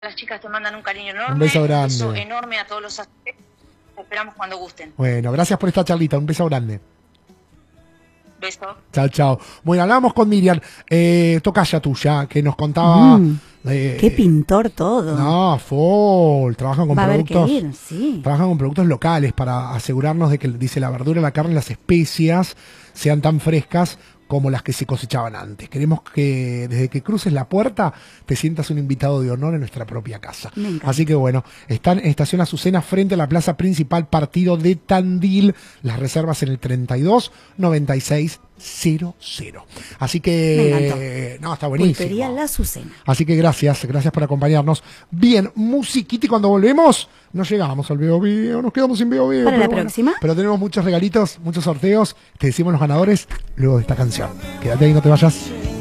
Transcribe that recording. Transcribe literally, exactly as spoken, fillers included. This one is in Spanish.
Las chicas te mandan un cariño enorme. Un beso grande. Un beso enorme a todos los aspectos. Te esperamos cuando gusten. Bueno, gracias por esta charlita. Un beso grande. Beso. Chao, chao. Bueno, hablábamos con Miriam, eh, tocaya tuya, que nos contaba... Mm, eh, qué pintor todo. No, full. Trabajan con Va a haber productos... que ir, sí. Trabajan con productos locales para asegurarnos de que, dice, la verdura, la carne, las especias sean tan frescas como las que se cosechaban antes. Queremos que desde que cruces la puerta te sientas un invitado de honor en nuestra propia casa. Me encanta. Así que bueno, están en Estación Azucena frente a la plaza principal, partido de Tandil. Las reservas en el treinta y dos noventa y seis cero cero. Así que... No, está buenísimo. Pulpería La Azucena. Así que gracias, gracias por acompañarnos. Bien, musiquita, y cuando volvemos, no llegamos al Veo Veo, nos quedamos sin Veo Veo. Para la bueno, próxima. Pero tenemos muchos regalitos, muchos sorteos. Te decimos los ganadores luego de esta canción. Quédate ahí, no te vayas.